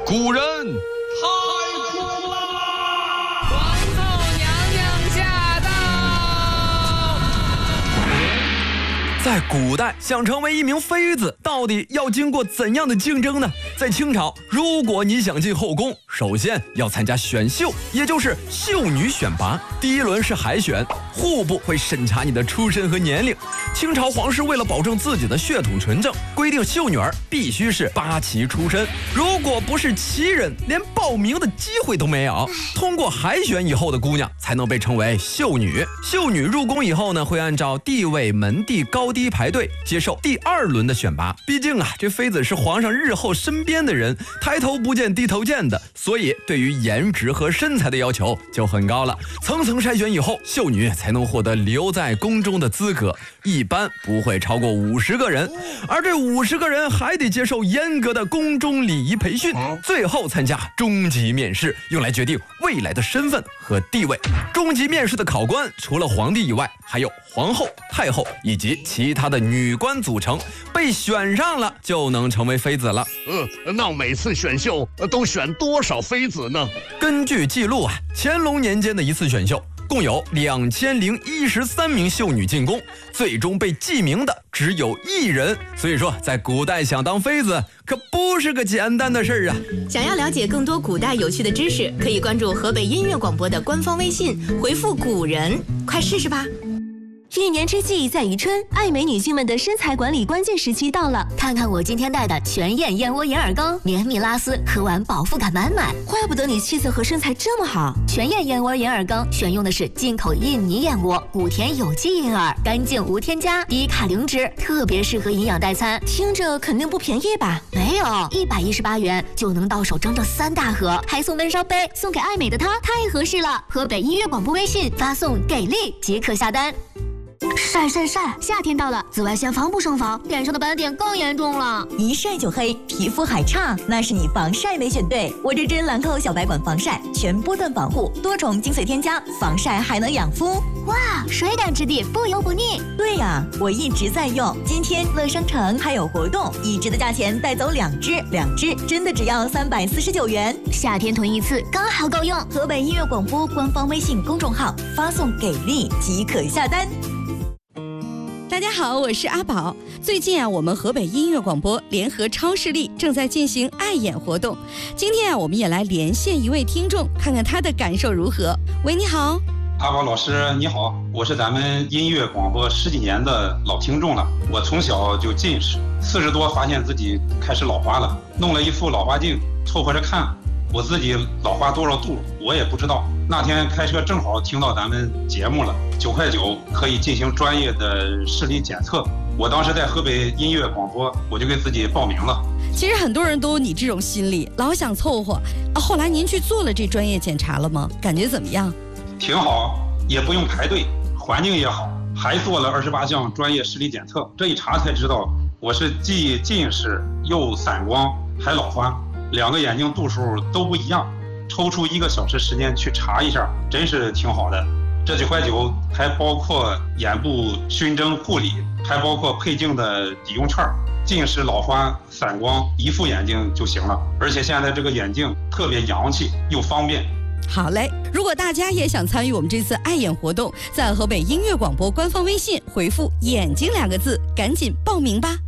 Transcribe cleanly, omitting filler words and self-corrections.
古人太酷了！ 皇后娘娘驾到！ 在古代，想成为一名妃子，到底要经过怎样的竞争呢？在清朝，如果你想进后宫，首先要参加选秀，也就是秀女选拔。第一轮是海选，户部会审查你的出身和年龄。清朝皇室为了保证自己的血统纯正，规定秀女儿必须是八旗出身，如果不是旗人，连报名的机会都没有。通过海选以后的姑娘才能被称为秀女。秀女入宫以后呢，会按照地位、门第、高低排队，接受第2轮的选拔。毕竟啊，这妃子是皇上日后身边的人，抬头不见低头见的，所以对于颜值和身材的要求就很高了。层层筛选以后，秀女才能获得留在宫中的资格，一般不会超过50个人，而这50个人还得接受严格的宫中礼仪培训，最后参加终极面试，用来决定未来的身份和地位。终极面试的考官除了皇帝以外，还有皇后、太后以及其他的女官组成，被选上了就能成为妃子了。 那每次选秀都选多少妃子呢？ 根据记录啊，乾隆年间的一次选秀，共有2013名秀女进宫，最终被记名的只有1人。所以说，在古代想当妃子可不是个简单的事儿啊！ 想要了解更多古代有趣的知识，可以关注河北音乐广播的官方微信，回复“古人”，快试试吧。 一年之计在于春，爱美女性们的身材管理关键时期到了。看看我今天带的全燕燕窝眼耳膏，绵密拉丝，喝完饱腹感满满。 怪不得你气色和身材这么好。 全燕燕窝眼耳膏选用的是进口印尼燕窝，古田有机银耳，干净无添加，低卡零脂，特别适合营养代餐。 听着肯定不便宜吧？ 没有，118元就能到手整整3大盒，还送温烧杯，送给爱美的她，太合适了。河北音乐广播微信发送给力即可下单。 晒晒晒！ 夏天到了，紫外线防不胜防，脸上的斑点更严重了。 一晒就黑，皮肤还差，那是你防晒没选对。我这支兰蔻小白管防晒，全波段防护，多重精粹添加，防晒还能养肤。 哇，水感质地，不油不腻。 对呀，我一直在用。今天乐商城还有活动，1支的价钱带走2支，2支真的只要349元。 夏天囤一次刚好够用。 河北音乐广播官方微信公众号发送给力即可下单。 大家好，我是阿宝。最近啊，我们河北音乐广播联合超视力正在进行爱眼活动。今天啊，我们也来连线一位听众，看看他的感受如何。喂，你好。 阿宝老师你好，我是咱们音乐广播10几年的老听众了。我从小就近视，40多发现自己开始老花了，弄了一副老花镜凑合着看，我自己老花多少度我也不知道。那天开车正好听到咱们节目了，9块9可以进行专业的视力检测。我当时在河北音乐广播，我就给自己报名了。 其实很多人都有你这种心理，老想凑合。后来您去做了这专业检查了吗？感觉怎么样？ 挺好，也不用排队，环境也好，还做了28项专业视力检测。这一查才知道，我是既近视又散光还老花，2个眼睛度数都不一样。抽出1个小时时间去查一下，真是挺好的。这9块9还包括眼部熏蒸护理，还包括配镜的抵用券，近视、老花、散光1副眼镜就行了。而且现在这个眼镜特别洋气又方便。 好嘞，如果大家也想参与我们这次爱眼活动，在河北音乐广播官方微信回复“眼睛”2个字，赶紧报名吧。